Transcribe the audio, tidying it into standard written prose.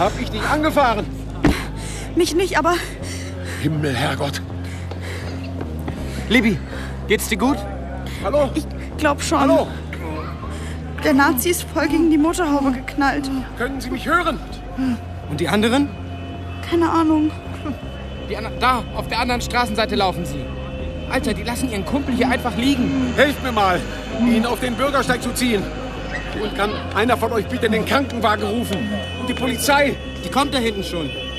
Hab ich dich angefahren? Mich nicht, aber... Himmel, Herrgott. Libby, geht's dir gut? Hallo? Ich glaub schon. Hallo? Der Nazi ist voll gegen die Motorhaube geknallt. Können Sie mich hören? Und die anderen? Keine Ahnung. Da, auf der anderen Straßenseite laufen sie. Alter, die lassen ihren Kumpel hier einfach liegen. Helft mir mal, ihn auf den Bürgersteig zu ziehen. Und kann einer von euch bitte den Krankenwagen rufen? Und die Polizei? Die kommt da hinten schon.